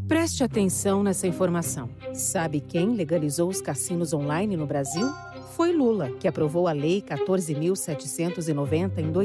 Preste atenção nessa informação. Sabe quem legalizou os cassinos online no Brasil? Foi Lula, que aprovou a Lei 14.790 em